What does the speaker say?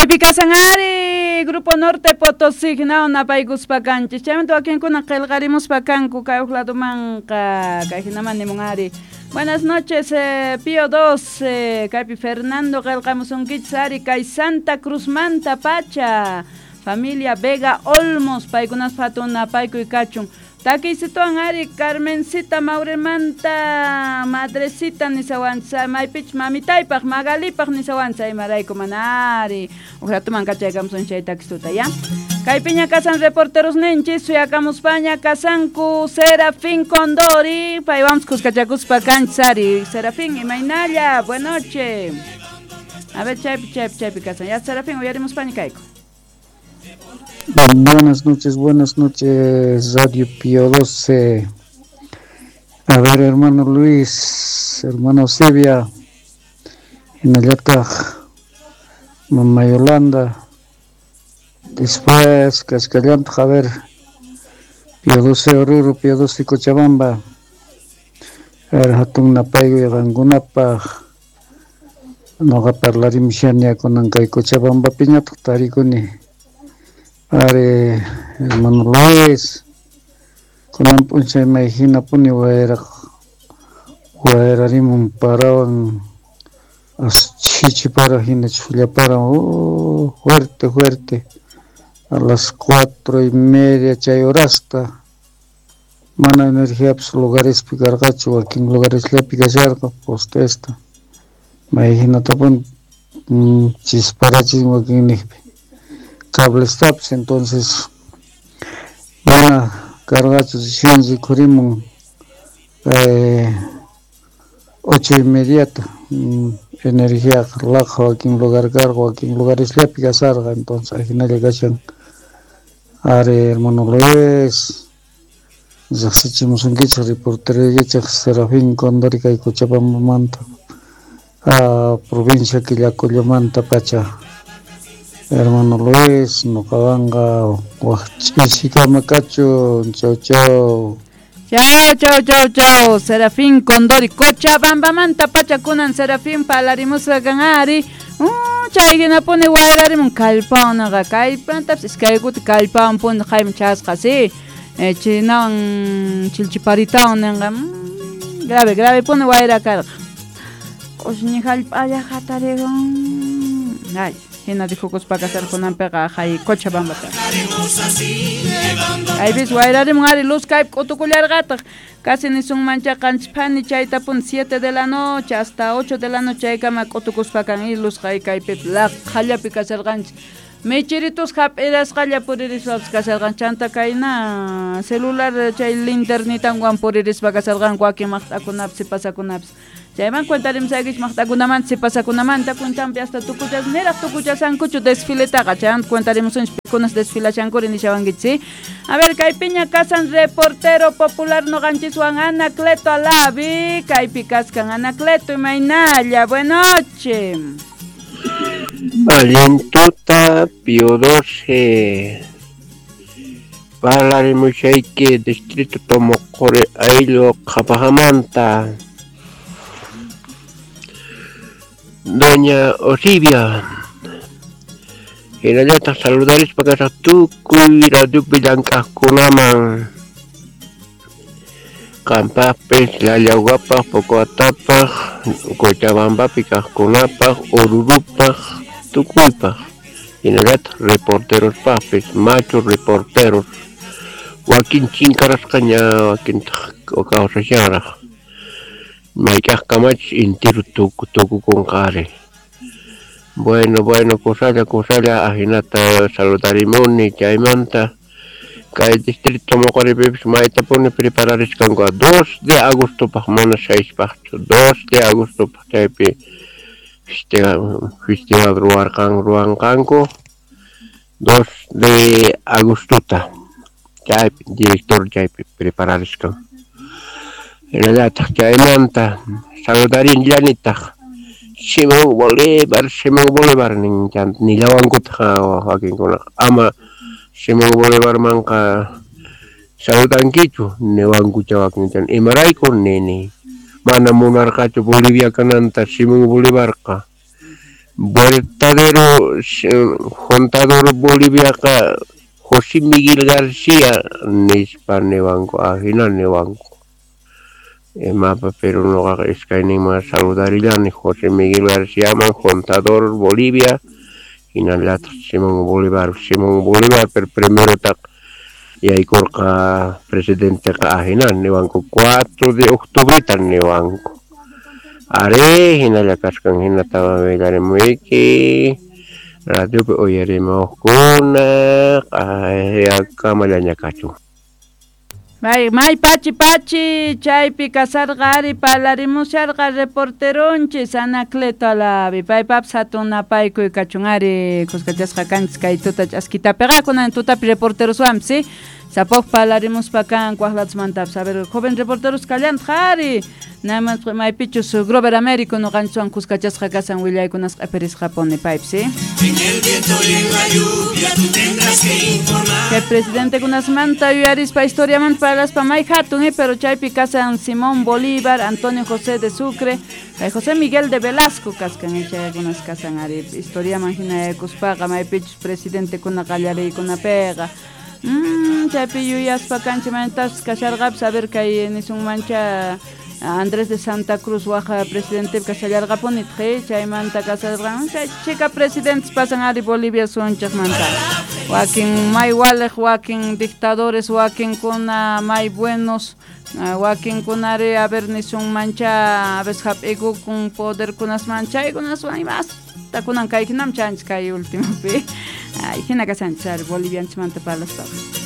Kaypi Casangari, Grupo Norte Potosí, na paiguspa canchis. Chayman tuaquinkuna qillqarimuspa kanku kay lado manqa kay hinaman nimungari. Buenas noches, Pío 2, Kaypi Fernando qillqamusunkichis ari kay Santa Cruz Manta Pacha. Familia Vega Olmos, paikunas fatuna paiku ikachun. Taquisituan ari Carmencita Mauremanta, Madrecita nisawanza, Maipich Mamitaypaq, Magalipaq nisawanza, Imarayko manari. Ujratuman kachaykamsun chay taquisuta, ¿ya? Kaypiña casan reporteros nenchis, suyakamuspaña casanku Serafín Condori, paivamos cuscachakuspa canchari. Serafín, imaynalla, buenas noches. A ver, chaypi casan, ya Serafín, uyarimos paña caico. Buenas noches, Radio Pío 12. A ver, hermano Luis, hermano Silvia, en el Mamá Yolanda, después Cascallanta, a ver, Pío 12 Oruro, Pío 12 Cochabamba, a ver, Hatun Napaigo y Rangunapa, no va a hablar Mishania con Ancay Cochabamba, Piñata, Taricuni. Are hermano Luis, con un punche me imagina puni guaera rimum parawan as chichi para hina chulia para fuerte a las 4:30 chay horasta mana energía pues lugares picargacho aquí en lugares le picacharga poste esta me imagina tapon chisparachis aquí en cable stops, entonces van a cargar sus decisiones y corrimos 8:30 energía relajo aquí en lugar cargo aquí en lugares lépicas sarga entonces al final llegación are hermano Luis zaxichimos un guicho reportero yecha Serafín Condori y Cochabamba Manta a provincia que ya Manta Pacha. Hermano Luis, Nocabanga, Huachichica Macacho, chau. Chau, Serafín Condori, Cochabamba Manta Pachacunan, Serafín Palarimusa Ganari, Chaygina pone Guairarim, Calpaun, Gacaipantaps, Skaygut, Calpaun, Pun, Jaim Chascasi, Chinan, Chilchiparitaun, grave, pone Guaira Car. Osnihal Paya Jataregon. Ay. Hina dijo que para casar con Ampega y Cochabamba. Ahí ves, Guairarim Ari Luz Caip Cotucular Gata. Casi ni son mancha canchpani chaita pun 7 de la noche hasta 8 de la noche. Hay cama Cotucus Pacan y Luz Caipet la Jaya Picasar Ganch. Mechiritos Hap eras Jaya por iris Casar Ganchanta Caina. Celular chay linternitan Guan por iris Pacasar Gan Guaki Machtacunaps y Pasacunaps. Chayman cuentarim sagich maqtakunaman sipasakunamanta kuntampi hasta tukuchas neraq tukuchasankuchu desfiletaqa chayan cuentaremos unas desfilashankuri nishawankichi. A ver, kaypiña casan reportero popular noqanchiswan Anacleto Alavi, kaypi kaskan Anacleto imaynalla, buenas noches. Alientuta Pío 12 Parlarimushayki distrito Tomokore Ailo Qhapaqamanta. Doña Osivia, hinallata saludaris para tukuy radio Pillancas kunaman. Campapes, Lalaguapas, Pocoatapas, Cochabamba, Picascunapas, Orurupas, Tucuypas. Hinallata reporteros papes, machos reporteros. Joaquín Chincaras Caña, Joaquín Ocausayara. Maikah kamach intiru tuku con care. Bueno, kusala ahinata saludarimuni chaymanta. Kay distrito Mocoripipis maita pone preparar iskango 2 de agosto pajmona 6 pacho 2 de agosto pachaypi festival ruankanko 2 de agostota. Chaypi director chaypi preparar iskango. Relata chaymanta saludarin llanita Simón Bolívar ni lawankuta hakin kuna ama Simón Bolívar manka saludankichu newankucha wakin imarayku nene mana monarcacho Bolivia kananta Simón Bolívar ka verdadero contador Bolivia José Miguel García nispa nevanco ajina nevanco mapa pero no es que ni más saludar ni José Miguel García man contador Bolivia y la Simón Bolívar per primero tak y ahí corca presidente ajina nevanco 4 de octubre tan nevanco are hinala kaskan hinatawa velare muiki radio pe oyaremos kuna kamalanya kachu May pachi chaypi kasarqari palarimusharqa reporteronchis Anacleto Alavi paypap satunapaykuy kachungari kuskachasqa kanchis kay tuta ch'askitapiqa kunan tutapi reporteros wamsi sapok palarimuspakan kuajlatsmantap saber joven reporteros kallanqari Nada maypichus Grover Américo no ganchuan kuskachasqa kasan willaykunas q'ipirisqa pone paypsi. Que presidente kunas manta yuyarispa historiamanta paraspa may hatun pero chaypi kasan Simón Bolívar, Antonio José de Sucre, José Miguel de Velasco kaskan chaykunas kasan ari historiaman hinakuspaqa maypichus presidente kuna qallari kuna pega. Chaypi yuyaspa kanchimantas kasharqap saber kay nisun mancha Andrés de Santa Cruz waja presidente kasallarqa punitqi chaymanta kasarqan chica presidentes pasan ari Bolivia sonchaq manta wakin may waleq wakin dictadores wakin kuna may buenos wakin kunari a ver nisun mancha a veces hap'iku kun poder kunas mancha y kunas hay más takunan kaykinam chanch kay último pi ay hina kasanchar bolivianos manta palas